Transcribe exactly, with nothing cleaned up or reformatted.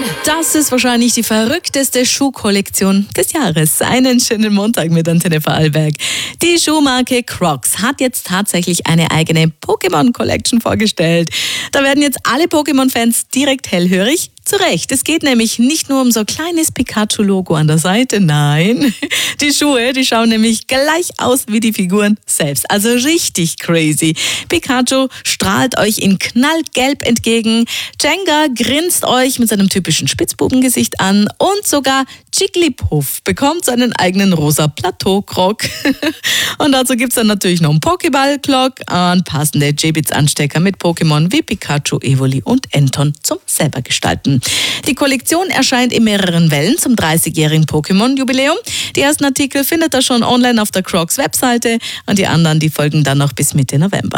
Das ist wahrscheinlich die verrückteste Schuhkollektion des Jahres. Einen schönen Montag mit Antenne Vorarlberg. Die Schuhmarke Crocs hat jetzt tatsächlich eine eigene Pokémon Collection vorgestellt. Da werden jetzt alle Pokémon-Fans direkt hellhörig. Zu Recht, es geht nämlich nicht nur um so ein kleines Pikachu-Logo an der Seite, nein. Die Schuhe, die schauen nämlich gleich aus wie die Figuren selbst, also richtig crazy. Pikachu strahlt euch in knallgelb entgegen, Jenga grinst euch mit seinem typischen Spitzbubengesicht an und sogar Jigglypuff bekommt seinen eigenen rosa Plateau-Krog. Und dazu gibt's dann natürlich noch einen Pokéball-Clock, einen passende J-Bits-Anstecker mit Pokémon wie Pikachu, Evoli und Enton zum selber gestalten. Die Kollektion erscheint in mehreren Wellen zum dreißigjährigen Pokémon-Jubiläum. Die ersten Artikel findet ihr schon online auf der Crocs Webseite und die anderen, die folgen dann noch bis Mitte November.